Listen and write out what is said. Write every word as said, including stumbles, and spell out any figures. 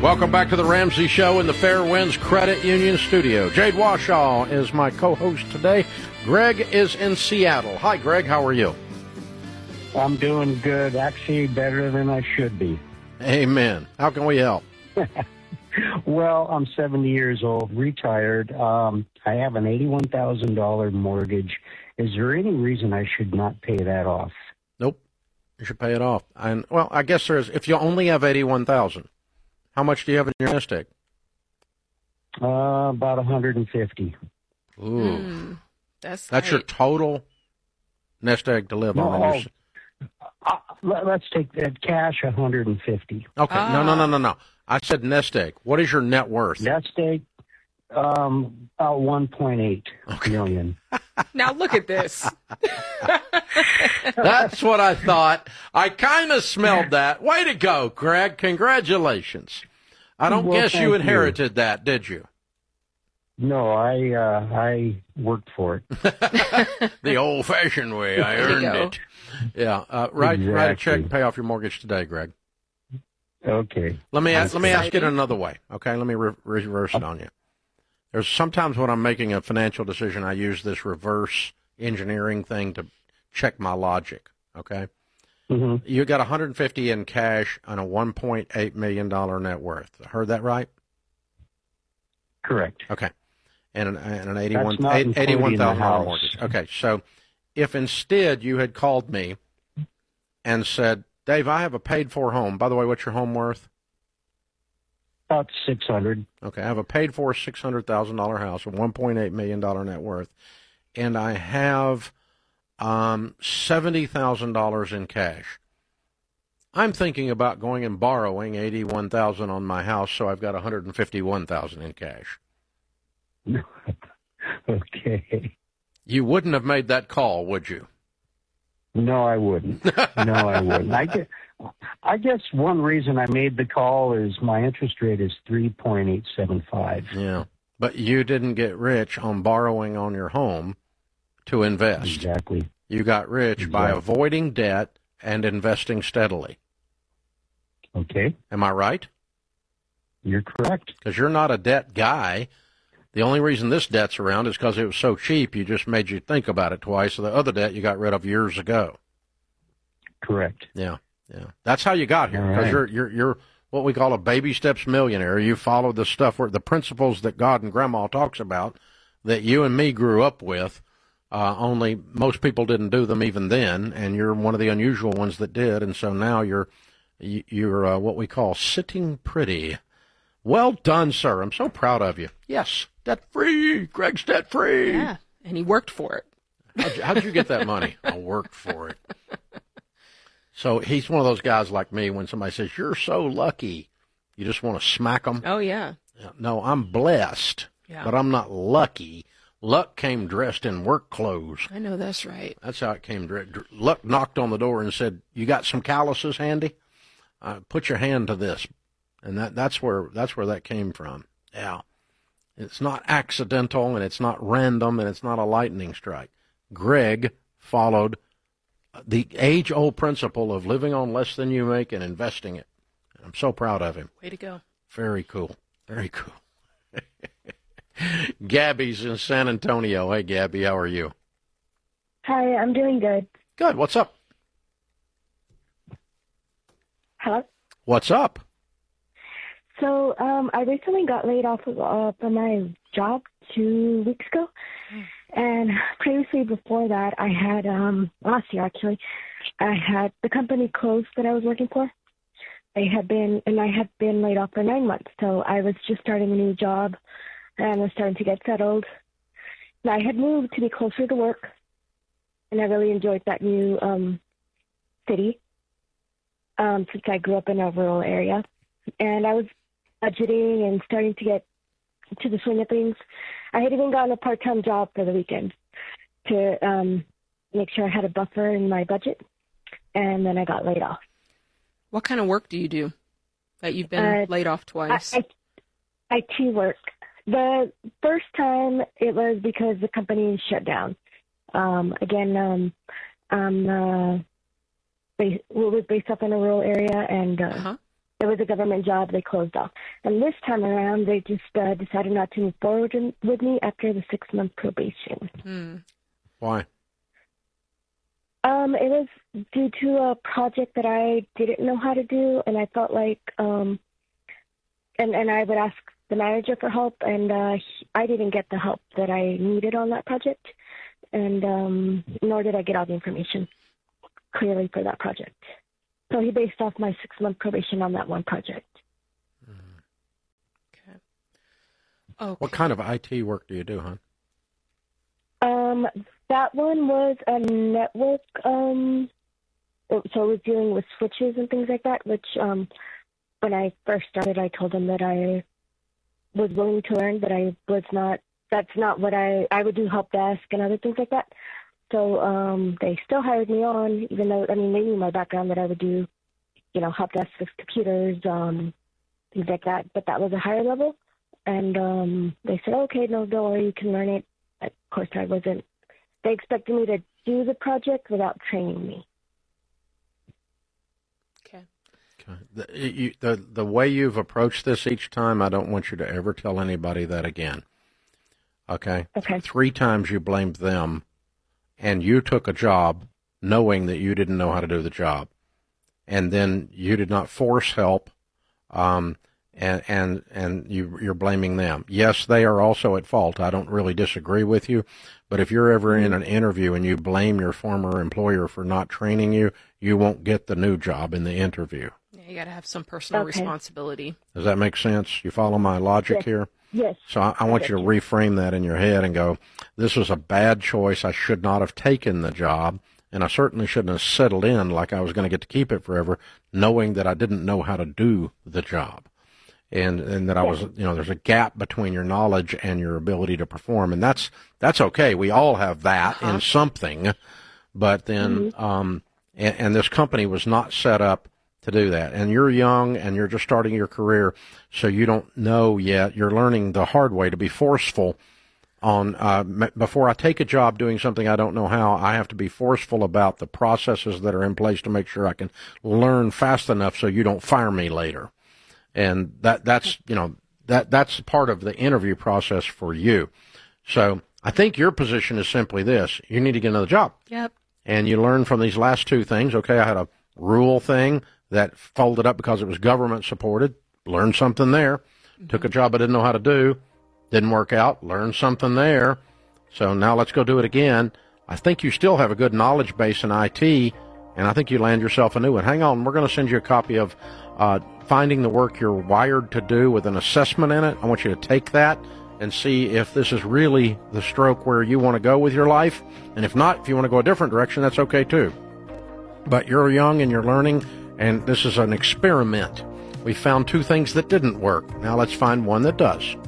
Welcome back to the Ramsey Show in the Fairwinds Credit Union studio. Jade Washaw is my co-host today. Greg is in Seattle. Hi, Greg. How are you? I'm doing good. Actually, better than I should be. Amen. How can we help? Well, I'm seventy years old, retired. Um, I have an eighty-one thousand dollars mortgage. Is there any reason I should not pay that off? Nope. You should pay it off. And well, I guess there's, if you only have eighty-one thousand dollars, how much do you have in your nest egg? Uh, about one hundred fifty. Ooh. Mm, that's that's tight. your total nest egg to live No, on. oh, uh, let, let's take that cash, one hundred fifty. Okay. Ah. No, no, no, no, no. I said nest egg. What is your net worth? Nest egg, um, about one point eight Okay. million. Now look at this. That's what I thought. I kind of smelled that. Way to go, Greg. Congratulations. I don't Well, guess thank you you. inherited that, did you? No, I uh, I worked for it. The old-fashioned way. I There you earned go. it. Yeah. Uh, write, write a check Exactly. and pay off your mortgage today, Greg. Okay. Let me ask, let me ask it Exciting. another way. Okay, let me re- reverse it on you. There's sometimes when I'm making a financial decision, I use this reverse engineering thing to check my logic. Okay, hmm you got one hundred fifty in cash on a one point eight million dollar net worth. Heard that right? Correct. Okay, and an, and an eighty-one That's not including eighty-one thousand the dollar house. mortgage. Okay, so if instead you had called me and said, Dave, I have a paid-for home. By the way, what's your home worth? About six hundred. Okay, I have a paid-for six hundred thousand dollars house, a one point eight million dollar net worth, and I have um, seventy thousand dollars in cash. I'm thinking about going and borrowing eighty-one thousand dollars on my house, so I've got one hundred fifty-one thousand dollars in cash. Okay. You wouldn't have made that call, would you? No, I wouldn't. No, I wouldn't. I guess, I guess one reason I made the call is my interest rate is three point eight seven five. Yeah, but you didn't get rich on borrowing on your home to invest. Exactly. You got rich by Exactly. avoiding debt and investing steadily. Okay. Am I right? You're correct. Because you're not a debt guy. The only reason this debt's around is because it was so cheap, you just made you think about it twice. So the other debt you got rid of years ago. Correct. Yeah, yeah. That's how you got here. All Because right. you're you're you're what we call a baby steps millionaire. You follow the stuff where the principles that God and Grandma talks about that you and me grew up with. Uh, only most people didn't do them even then, and you're one of the unusual ones that did. And so now you're you- you're uh, what we call sitting pretty. Well done, sir. I'm so proud of you. Yes, debt free. Greg's debt free. Yeah, and he worked for it. How'd you, how'd you get that money? I worked for it. So he's one of those guys like me. When somebody says you're so lucky, you just want to smack them. Oh yeah, No, I'm blessed, yeah. but I'm not lucky. Luck came dressed in work clothes. I know that's right. That's how it came. dre- dr- Luck knocked on the door and said, "You got some calluses handy? Uh, put your hand to this." And that that's where that's where that came from. Yeah, it's not accidental, and it's not random, and it's not a lightning strike. Greg followed the age-old principle of living on less than you make and investing it. I'm so proud of him. Way to go. Very cool. Very cool. Gabby's in San Antonio. Hey, Gabby, how are you? Hi, I'm doing good. Good. What's up? Hello? What's up? So, um, I recently got laid off uh, from my job two weeks ago. And previously before that, I had, um, last year actually, I had the company closed that I was working for. I had been, and I had been laid off for nine months. So I was just starting a new job and was starting to get settled. And I had moved to be closer to work. And I really enjoyed that new, um, city, um, since I grew up in a rural area. And I was budgeting and starting to get to the swing of things. I had even gotten a part-time job for the weekend to um, make sure I had a buffer in my budget, and then I got laid off. What kind of work do you do that you've been Uh, laid off twice? I, I, I T work. The first time it was because the company shut down. Um, again, um, um, uh, based, it was based up in a rural area, and uh, uh-huh. it was a government job they closed off. And this time around, they just uh, decided not to move forward in, with me after the six-month probation. Hmm. Why? Um, it was due to a project that I didn't know how to do, and I felt like, um, and, and I would ask the manager for help, and uh, he, I didn't get the help that I needed on that project, and um, nor did I get all the information clearly for that project. So he based off my six-month probation on that one project. Okay. Okay. What kind of I T work do you do, hon? Um, that one was a network, um, so it was dealing with switches and things like that, which um, when I first started, I told them that I was willing to learn, but I was not, that's not what I, I would do help desk and other things like that. So um, they still hired me on, even though, I mean, they knew my background that I would do, you know, help desk with computers, um, things like that, but that was a higher level. And um, they said, okay, no, don't worry, you can learn it. Of course, I wasn't. They expected me to do the project without training me. Okay. Okay. The, you, the, the way you've approached this each time, I don't want you to ever tell anybody that again. Okay? Okay. Three times you blamed them, and you took a job knowing that you didn't know how to do the job. And then you did not force help, um, and and, and you, you're blaming them. Yes, they are also at fault. I don't really disagree with you. But if you're ever in an interview and you blame your former employer for not training you, you won't get the new job in the interview. Yeah, you got to have some personal Okay. responsibility. Does that make sense? You follow my logic Yes. here? Yes. So I, I want I you to get reframe that in your head and go, this was a bad choice. I should not have taken the job, and I certainly shouldn't have settled in like I was going to get to keep it forever, knowing that I didn't know how to do the job. And and that I was, you know, there's a gap between your knowledge and your ability to perform, and that's that's okay. We all have that Uh-huh. in something, but then, Mhm. um, and, and this company was not set up to do that. And you're young, and you're just starting your career, so you don't know yet. You're learning the hard way to be forceful on. Uh, m- before I take a job doing something I don't know how, I have to be forceful about the processes that are in place to make sure I can learn fast enough so you don't fire me later. And that, that's, you know, that, that's part of the interview process for you. So I think your position is simply this. You need to get another job. Yep. And you learn from these last two things. Okay, I had a rural thing that folded up because it was government supported. Learned something there. Mm-hmm. Took a job I didn't know how to do. Didn't work out. Learned something there. So now let's go do it again. I think you still have a good knowledge base in I T, and I think you land yourself a new one. Hang on. We're going to send you a copy of uh, Finding the Work You're Wired to Do with an assessment in it. I want you to take that and see if this is really the stroke where you want to go with your life. And if not, if you want to go a different direction, that's okay too. But you're young and you're learning, and this is an experiment. We found two things that didn't work. Now let's find one that does.